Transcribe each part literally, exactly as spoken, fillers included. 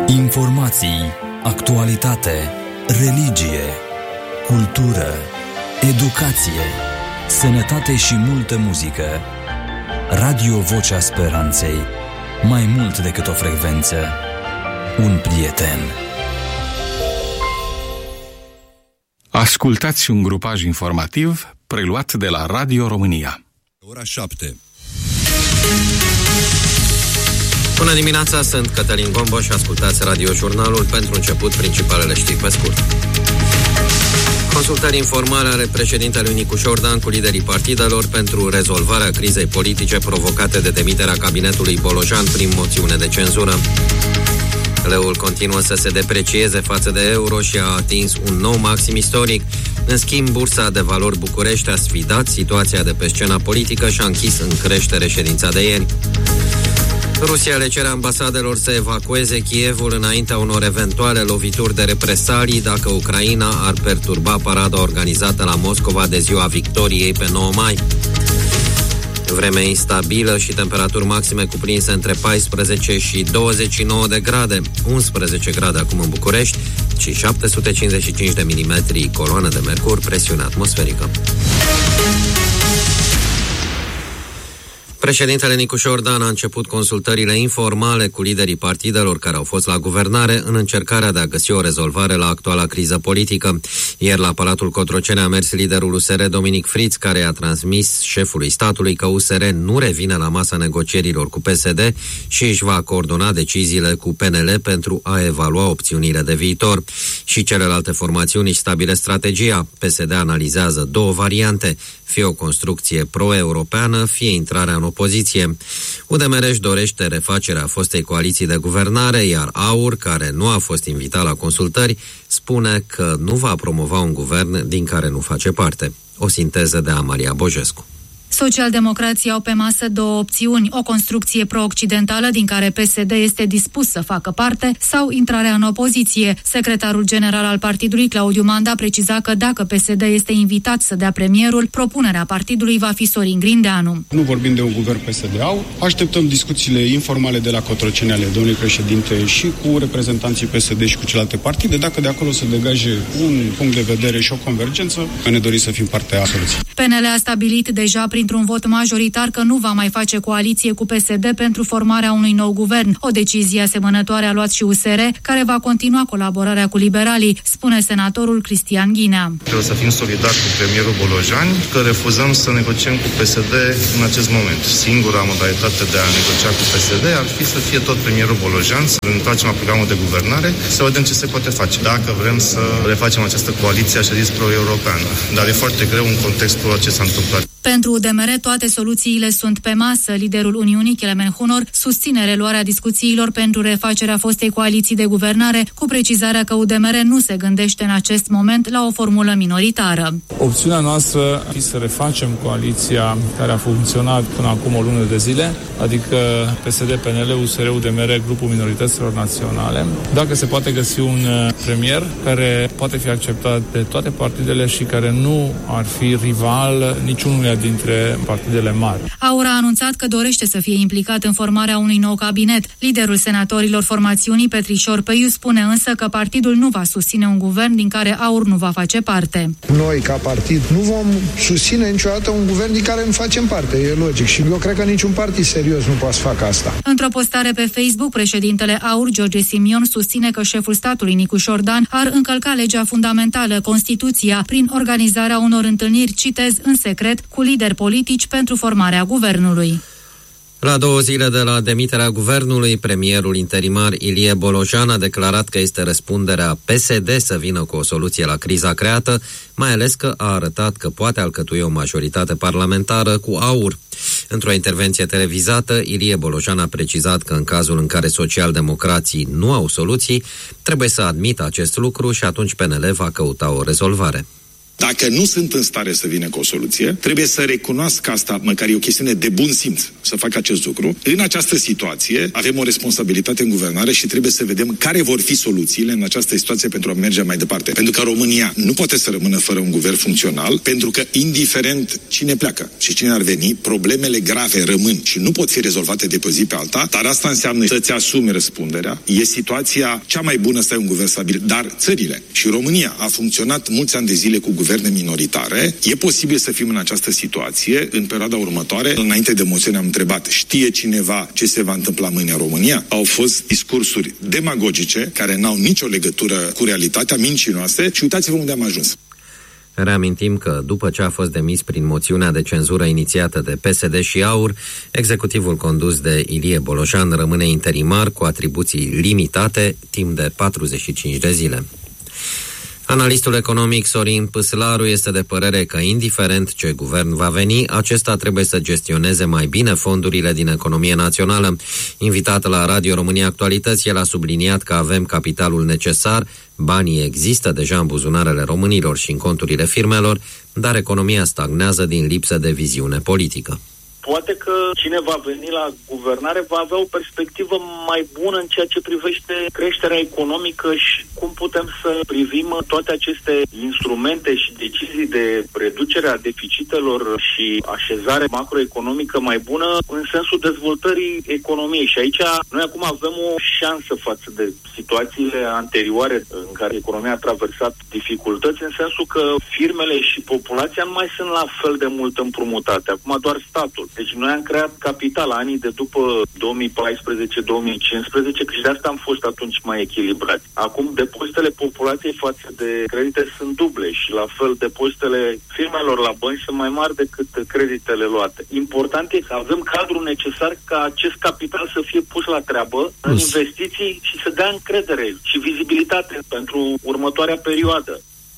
Informații, actualitate, religie, cultură, educație, sănătate și multă muzică. Radio Vocea Speranței. Mai mult decât o frecvență, un prieten. Ascultați un grupaj informativ preluat de la Radio România. Ora șapte. Bună dimineața, sunt Cătălin Gombo și ascultați Radio Jurnalul. Pentru început, principalele știri pe scurt. Consultări informale ale președintelui Nicu Șordan cu liderii partidelor pentru rezolvarea crizei politice provocate de demiterea cabinetului Bolojan prin moțiune de cenzură. Leul continuă să se deprecieze față de euro și a atins un nou maxim istoric. În schimb, Bursa de Valori București a sfidat situația de pe scena politică și a închis în creștere ședința de ieri. Rusia le cere ambasadelor să evacueze Kievul înaintea unor eventuale lovituri de represalii dacă Ucraina ar perturba parada organizată la Moscova de ziua victoriei pe nouă mai. Vreme instabilă și temperaturi maxime cuprinse între paisprezece și douăzeci și nouă de grade, unsprezece grade acum în București și șapte sute cincizeci și cinci de milimetri coloană de mercur, presiune atmosferică. Președintele Nicu Șordan a început consultările informale cu liderii partidelor care au fost la guvernare în încercarea de a găsi o rezolvare la actuala criză politică. Ieri la Palatul Cotroceni a mers liderul U S R Dominic Friț, care a transmis șefului statului că U S R nu revine la masa negocierilor cu P S D și își va coordona deciziile cu P N L pentru a evalua opțiunile de viitor. Și celelalte formațiuni își stabilesc strategia. P S D analizează două variante, fie o construcție pro-europeană, fie intrarea în opoziție. U D M R își dorește refacerea fostei coaliții de guvernare, iar AUR, care nu a fost invitat la consultări, spune că nu va promova un guvern din care nu face parte. O sinteză de Amalia Bojescu. Socialdemocrații au pe masă două opțiuni, o construcție pro-occidentală din care P S D este dispus să facă parte sau intrarea în opoziție. Secretarul general al partidului, Claudiu Manda, preciza că dacă P S D este invitat să dea premierul, propunerea partidului va fi Sorin Grindeanu. Nu vorbim de un guvern P S D-au, așteptăm discuțiile informale de la Cotroceni ale domnului președinte și cu reprezentanții P S D și cu celelalte partide, dacă de acolo se degaje un punct de vedere și o convergență, ne dorim să fim partea a soluției. P N L a stabilit deja prin într-un vot majoritar că nu va mai face coaliție cu P S D pentru formarea unui nou guvern. O decizie asemănătoare a luat și U S R, care va continua colaborarea cu liberalii, spune senatorul Cristian Ghinea. Trebuie să fim solidari cu premierul Bolojan, că refuzăm să negociem cu P S D în acest moment. Singura modalitate de a negocia cu P S D ar fi să fie tot premierul Bolojan, să întoarcem la programul de guvernare, să vedem ce se poate face. Dacă vrem să refacem această coaliție, așa zis, pro-europeană. Dar e foarte greu în contextul ce s-a întâmplat. Pentru U D M R, toate soluțiile sunt pe masă. Liderul Uniunii, Kelemen Hunor, susține reluarea discuțiilor pentru refacerea fostei coaliții de guvernare, cu precizarea că U D M R nu se gândește în acest moment la o formulă minoritară. Opțiunea noastră ar fi să refacem coaliția care a funcționat până acum o lună de zile, adică P S D, P N L, U S R, U D M R, grupul minorităților naționale. Dacă se poate găsi un premier care poate fi acceptat de toate partidele și care nu ar fi rival niciunul dintre partidele mari. AUR a anunțat că dorește să fie implicat în formarea unui nou cabinet. Liderul senatorilor formațiunii, Petrișor Peiu, spune însă că partidul nu va susține un guvern din care AUR nu va face parte. Noi, ca partid, nu vom susține niciodată un guvern din care nu facem parte, e logic. Și eu cred că niciun partid serios nu poate să facă asta. Într-o postare pe Facebook, președintele AUR, George Simion, susține că șeful statului, Nicu Șordan, ar încălca legea fundamentală, Constituția, prin organizarea unor întâlniri, citez, în secret, cu lideri politici pentru formarea guvernului. La două zile de la demiterea guvernului, premierul interimar Ilie Bolojan a declarat că este răspunderea P S D să vină cu o soluție la criza creată, mai ales că a arătat că poate alcătui o majoritate parlamentară cu AUR. Într-o intervenție televizată, Ilie Bolojan a precizat că în cazul în care socialdemocrații nu au soluții, trebuie să admită acest lucru și atunci P N L va căuta o rezolvare. Dacă nu sunt în stare să vină cu o soluție, trebuie să recunosc că asta măcar e o chestiune de bun simț. să facă acest lucru. În această situație avem o responsabilitate în guvernare și trebuie să vedem care vor fi soluțiile în această situație pentru a merge mai departe. Pentru că România nu poate să rămână fără un guvern funcțional, pentru că indiferent cine pleacă și cine ar veni, problemele grave rămân și nu pot fi rezolvate de pe o zi pe alta, dar asta înseamnă să-ți asumi răspunderea. E situația cea mai bună să ai un guvern stabil, dar țările și România a funcționat mulți ani de zile cu guverne minoritare. E posibil să fim în această situație în perioada următoare. Înainte de moțiune am întrebat, știe cineva ce se va întâmpla mâine în România? Au fost discursuri demagogice care n-au nicio legătură cu realitatea, mincinoase și uitați-vă unde am ajuns. Reamintim că după ce a fost demis prin moțiunea de cenzură inițiată de P S D și AUR, executivul condus de Ilie Bolojan rămâne interimar cu atribuții limitate timp de patruzeci și cinci de zile. Analistul economic Sorin Păslaru este de părere că, indiferent ce guvern va veni, acesta trebuie să gestioneze mai bine fondurile din economie națională. Invitat la Radio România Actualități, el a subliniat că avem capitalul necesar, banii există deja în buzunarele românilor și în conturile firmelor, dar economia stagnează din lipsă de viziune politică. Poate că cine va veni la guvernare va avea o perspectivă mai bună în ceea ce privește creșterea economică și cum putem să privim toate aceste instrumente și decizii de reducere a deficitelor și așezare macroeconomică mai bună în sensul dezvoltării economiei. Și aici noi acum avem o șansă față de situațiile anterioare în care economia a traversat dificultăți, în sensul că firmele și populația nu mai sunt la fel de mult împrumutate. Acum doar statul. Deci noi am creat capital anii de după două mii paisprezece două mii cincisprezece, că și de asta am fost atunci mai echilibrați. Acum depozitele populației față de credite sunt duble și la fel depozitele firmelor la bănci sunt mai mari decât creditele luate. Important e că avem cadrul necesar ca acest capital să fie pus la treabă în investiții și să dea încredere și vizibilitate pentru următoarea perioadă.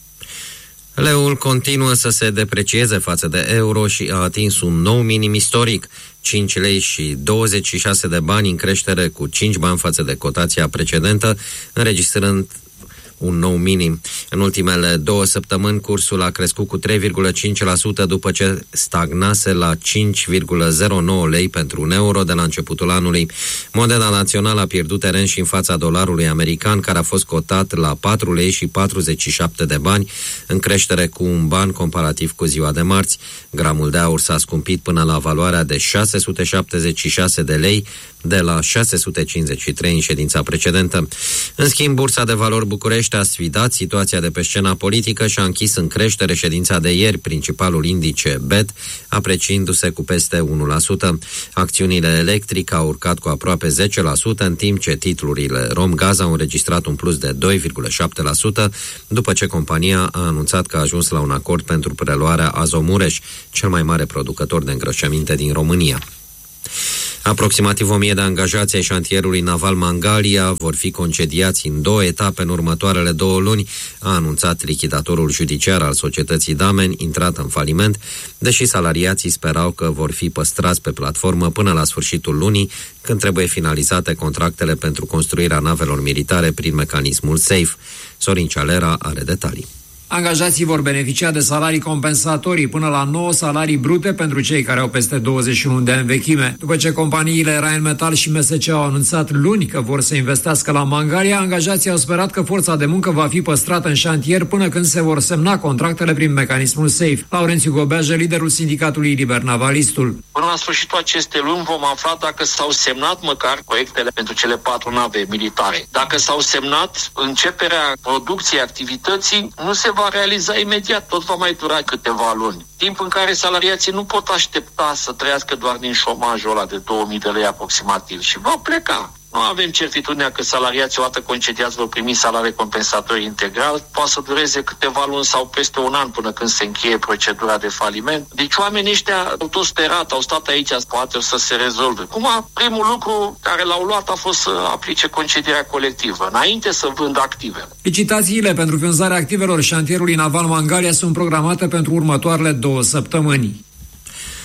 Leul continuă să se deprecieze față de euro și a atins un nou minim istoric, cinci lei și douăzeci și șase de bani în creștere cu cinci bani față de cotația precedentă, înregistrând un nou minim. În ultimele două săptămâni, cursul a crescut cu trei virgulă cinci la sută după ce stagnase la cinci virgulă zero nouă lei pentru un euro de la începutul anului. Moneda națională a pierdut teren și în fața dolarului american, care a fost cotat la patru lei și patruzeci și șapte de bani, în creștere cu un ban comparativ cu ziua de marți. Gramul de aur s-a scumpit până la valoarea de șase sute șaptezeci și șase de lei, de la șase sute cincizeci și trei în ședința precedentă. În schimb, Bursa de Valori București a sfidat situația de pe scena politică și a închis în creștere ședința de ieri, principalul indice B E T, apreciindu-se cu peste unu la sută. Acțiunile electrice au urcat cu aproape zece la sută, în timp ce titlurile Romgaz au înregistrat un plus de doi virgulă șapte la sută, după ce compania a anunțat că a ajuns la un acord pentru preluarea Azomureș, cel mai mare producător de îngrășăminte din România. Aproximativ o mie de angajați ai șantierului naval Mangalia vor fi concediați în două etape în următoarele două luni, a anunțat lichidatorul judiciar al societății Damen, intrat în faliment, deși salariații sperau că vor fi păstrați pe platformă până la sfârșitul lunii, când trebuie finalizate contractele pentru construirea navelor militare prin mecanismul SAFE. Sorin Cealera are detalii. Angajații vor beneficia de salarii compensatorii până la nouă salarii brute pentru cei care au peste douăzeci și unu de ani vechime. După ce companiile Rheinmetall și M S C au anunțat luni că vor să investească la Mangalia, angajații au sperat că forța de muncă va fi păstrată în șantier până când se vor semna contractele prin mecanismul SAFE. Laurențiu Gobeajă, liderul sindicatului Liber Navalistul. Până la sfârșitul acestei luni vom afla dacă s-au semnat măcar proiectele pentru cele patru nave militare. Dacă s-au semnat, începerea producției activității nu se va va realiza imediat, tot va mai dura câteva luni. Timp în care salariații nu pot aștepta să trăiască doar din șomajul ăla de două mii de lei aproximativ și va pleca. Nu avem certitudinea că salariații odată concediați vor primi salarii compensatorii integral, poate să dureze câteva luni sau peste un an până când se încheie procedura de faliment. Deci oamenii ăștia au tot sperat, au stat aici, poate o să se rezolve. Cum primul lucru care l-au luat a fost să aplice concedierea colectivă, înainte să vândă active. Licitațiile pentru vânzarea activelor șantierului naval Mangalia sunt programate pentru următoarele două săptămâni.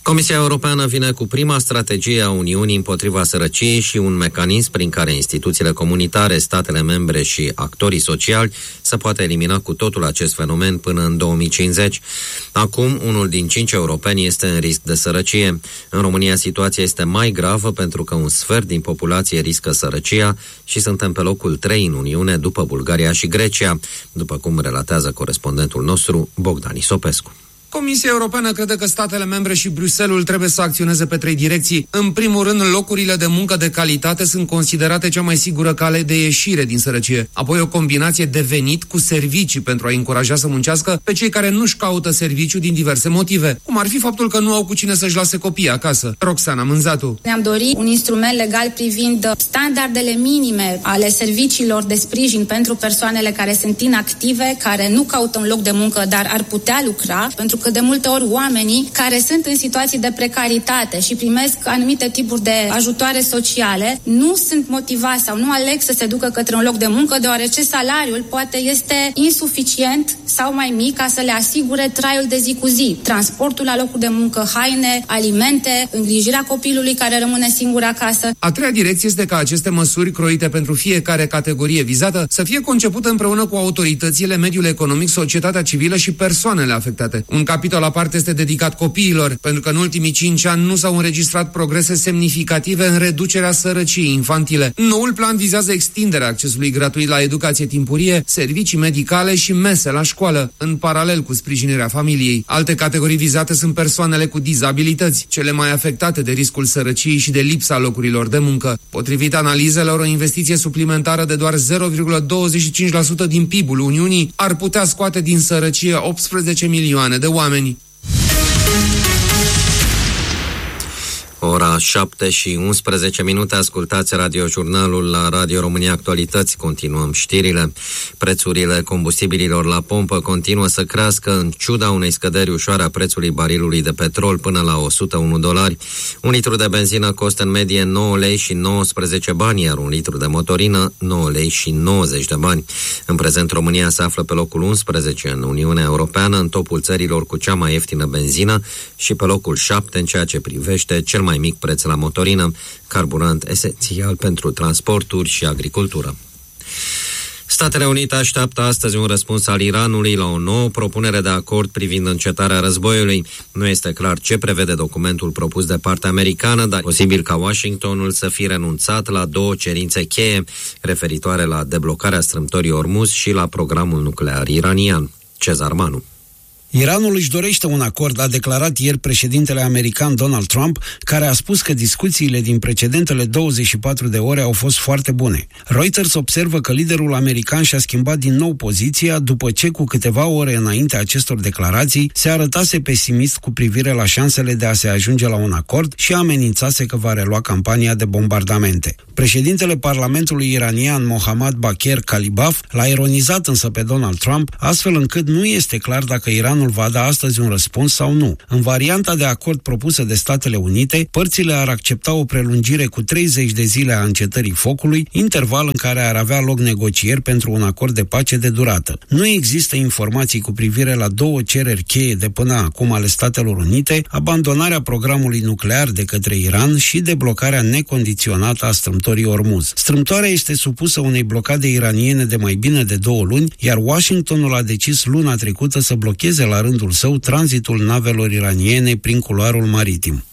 Comisia Europeană vine cu prima strategie a Uniunii împotriva sărăciei și un mecanism prin care instituțiile comunitare, statele membre și actorii sociali să poată elimina cu totul acest fenomen până în două mii cincizeci. Acum, unul din cinci europeni este în risc de sărăcie. În România, situația este mai gravă pentru că un sfert din populație riscă sărăcia și suntem pe locul trei în Uniune după Bulgaria și Grecia, după cum relatează corespondentul nostru Bogdan Isopescu. Comisia Europeană crede că statele membre și Bruxelles trebuie să acționeze pe trei direcții. În primul rând, locurile de muncă de calitate sunt considerate cea mai sigură cale de ieșire din sărăcie. Apoi o combinație de venit cu servicii pentru a încuraja să muncească pe cei care nu-și caută serviciu din diverse motive, cum ar fi faptul că nu au cu cine să-și lase copiii acasă. Roxana Mânzatu. Ne-am dorit un instrument legal privind standardele minime ale serviciilor de sprijin pentru persoanele care sunt inactive, care nu caută un loc de muncă, dar ar putea lucra, pentru că de multe ori oamenii care sunt în situații de precaritate și primesc anumite tipuri de ajutoare sociale nu sunt motivați sau nu aleg să se ducă către un loc de muncă, deoarece salariul poate este insuficient sau mai mic ca să le asigure traiul de zi cu zi, transportul la locul de muncă, haine, alimente, îngrijirea copilului care rămâne singur acasă. A treia direcție este ca aceste măsuri croite pentru fiecare categorie vizată să fie concepute împreună cu autoritățile, mediul economic, societatea civilă și persoanele afectate. Un capitol aparte este dedicat copiilor, pentru că în ultimii cinci ani nu s-au înregistrat progrese semnificative în reducerea sărăciei infantile. Noul plan vizează extinderea accesului gratuit la educație timpurie, servicii medicale și mese la școală, în paralel cu sprijinirea familiei. Alte categorii vizate sunt persoanele cu dizabilități, cele mai afectate de riscul sărăciei și de lipsa locurilor de muncă. Potrivit analizelor, o investiție suplimentară de doar zero virgulă douăzeci și cinci la sută din P I B-ul Uniunii ar putea scoate din sărăcie optsprezece milioane de oameni. Ora șapte și unsprezece minute, ascultați radiojurnalul la Radio România Actualități. Continuăm știrile. Prețurile combustibililor la pompă continuă să crească în ciuda unei scăderi ușoare a prețului barilului de petrol până la o sută unu dolari. Un litru de benzină costă în medie nouă lei și nouăsprezece bani, iar un litru de motorină nouă lei și nouăzeci de bani. În prezent, România se află pe locul unsprezece în Uniunea Europeană, în topul țărilor cu cea mai ieftină benzină și pe locul șapte în ceea ce privește cel mai mic preț la motorină, carburant esențial pentru transporturi și agricultură. Statele Unite așteaptă astăzi un răspuns al Iranului la o nouă propunere de acord privind încetarea războiului. Nu este clar ce prevede documentul propus de partea americană, dar e posibil ca Washingtonul să fi renunțat la două cerințe cheie referitoare la deblocarea strâmtorii Ormuz și la programul nuclear iranian. Cezar Manu. Iranul își dorește un acord, a declarat ieri președintele american Donald Trump, care a spus că discuțiile din precedentele douăzeci și patru de ore au fost foarte bune. Reuters observă că liderul american și-a schimbat din nou poziția după ce, cu câteva ore înainte acestor declarații, se arătase pesimist cu privire la șansele de a se ajunge la un acord și amenințase că va relua campania de bombardamente. Președintele Parlamentului iranian Mohammad Bagher Kalibaf l-a ironizat însă pe Donald Trump, astfel încât nu este clar dacă Iranul va da astăzi un răspuns sau nu. În varianta de acord propusă de Statele Unite, părțile ar accepta o prelungire cu treizeci de zile a încetării focului, interval în care ar avea loc negocieri pentru un acord de pace de durată. Nu există informații cu privire la două cereri cheie de până acum ale Statelor Unite, abandonarea programului nuclear de către Iran și deblocarea necondiționată a strâmtorii Ormuz. Strâmtoarea este supusă unei blocade iraniene de mai bine de două luni, iar Washingtonul a decis luna trecută să blocheze la rândul său tranzitul navelor iraniene prin culoarul maritim.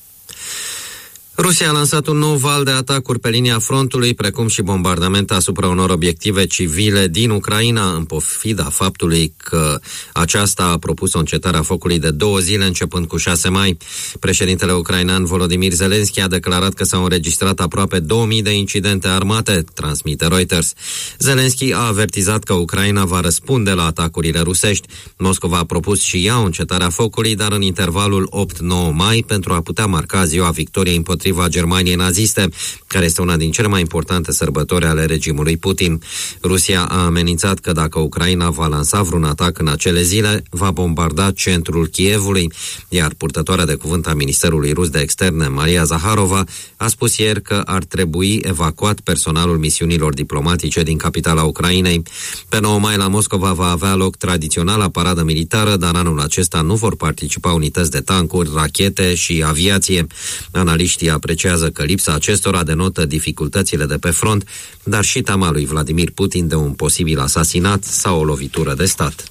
Rusia a lansat un nou val de atacuri pe linia frontului, precum și bombardamente asupra unor obiective civile din Ucraina, în pofida faptului că aceasta a propus o încetare a focului de două zile, începând cu șase mai. Președintele ucrainean Volodymyr Zelensky a declarat că s-au înregistrat aproape două mii de incidente armate, transmite Reuters. Zelensky a avertizat că Ucraina va răspunde la atacurile rusești. Moscova a propus și ea o încetare a focului, dar în intervalul opt nouă mai, pentru a putea marca ziua victoriei împotriva împotriva Germaniei naziste, care este una din cele mai importante sărbători ale regimului Putin. Rusia a amenințat că dacă Ucraina va lansa vreun atac în acele zile, va bombarda centrul Kievului, iar purtătoarea de cuvânt a Ministerului Rus de Externe, Maria Zaharova, a spus ieri că ar trebui evacuat personalul misiunilor diplomatice din capitala Ucrainei. Pe nouă mai la Moscova va avea loc tradiționala paradă militară, dar anul acesta nu vor participa unități de tancuri, rachete și aviație. Analiștii apreciază că lipsa acestora denotă dificultățile de pe front, dar și teama lui Vladimir Putin de un posibil asasinat sau o lovitură de stat.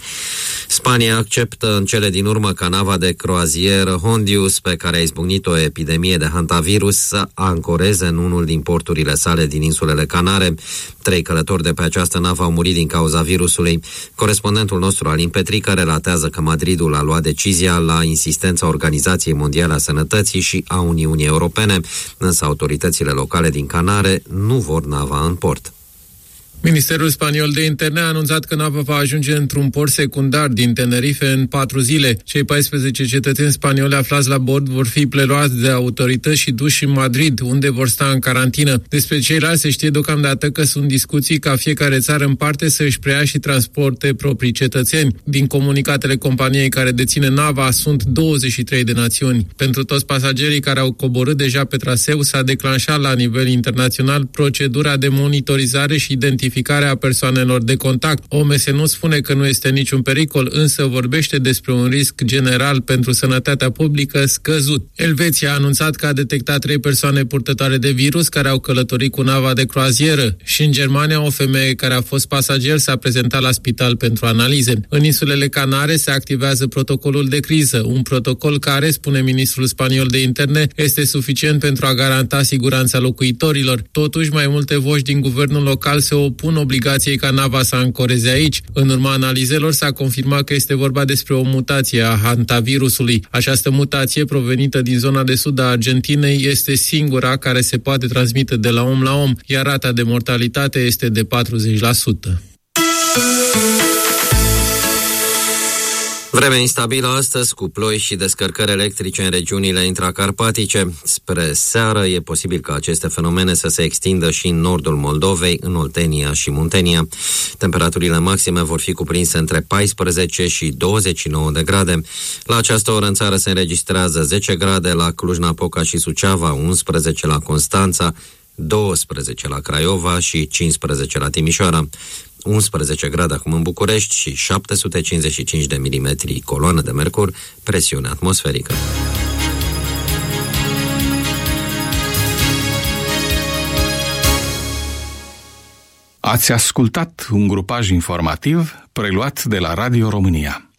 Spania acceptă în cele din urmă ca nava de croazieră Hondius, pe care a izbucnit o epidemie de hantavirus, să ancoreze în unul din porturile sale din insulele Canare. Trei călători de pe această navă au murit din cauza virusului. Corespondentul nostru, Alin Petrică, relatează că Madridul a luat decizia la insistența Organizației Mondiale a Sănătății și a Uniunii Europene, însă autoritățile locale din Canare nu vor nava în port. Ministerul spaniol de interne a anunțat că nava va ajunge într-un port secundar din Tenerife în patru zile. Cei paisprezece cetățeni spanioli aflați la bord vor fi preluați de autorități și duși în Madrid, unde vor sta în carantină. Despre ceilalți se știe deocamdată că sunt discuții ca fiecare țară în parte să își preia și transporte proprii cetățeni. Din comunicatele companiei care deține nava, sunt douăzeci și trei de națiuni. Pentru toți pasagerii care au coborât deja pe traseu, s-a declanșat la nivel internațional procedura de monitorizare și identificare a persoanelor de contact. O M S nu spune că nu este niciun pericol, însă vorbește despre un risc general pentru sănătatea publică scăzut. Elveția a anunțat că a detectat trei persoane purtătoare de virus care au călătorit cu nava de croazieră și în Germania o femeie care a fost pasager s-a prezentat la spital pentru analize. În insulele Canare se activează protocolul de criză, un protocol care, spune ministrul spaniol de interne, este suficient pentru a garanta siguranța locuitorilor. Totuși, mai multe voci din guvernul local se opun obligației ca nava să ancoreze aici. În urma analizelor s-a confirmat că este vorba despre o mutație a hantavirusului. Această mutație, provenită din zona de sud a Argentinei, este singura care se poate transmite de la om la om, iar rata de mortalitate este de patruzeci la sută. Vreme instabilă astăzi, cu ploi și descărcări electrice în regiunile intracarpatice. Spre seară e posibil ca aceste fenomene să se extindă și în nordul Moldovei, în Oltenia și Muntenia. Temperaturile maxime vor fi cuprinse între paisprezece și douăzeci și nouă de grade. La această oră în țară se înregistrează zece grade la Cluj-Napoca și Suceava, unsprezece la Constanța, douăsprezece la Craiova și cincisprezece la Timișoara. unsprezece grade acum în București și șapte sute cincizeci și cinci de milimetri coloană de mercur, presiune atmosferică. Ați ascultat un grupaj informativ preluat de la Radio România.